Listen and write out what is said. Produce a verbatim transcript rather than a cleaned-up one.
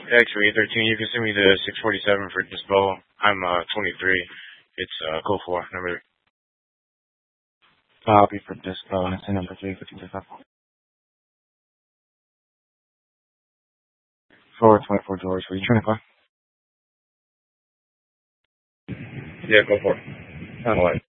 X three thirteen. You can send me the six forty-seven for dispo. I'm uh twenty-three. It's uh go for number. Copy for dispo. And it's in number three fifty five. four twenty-four doors. Were you trying to call? Yeah, go for it. Oh, what?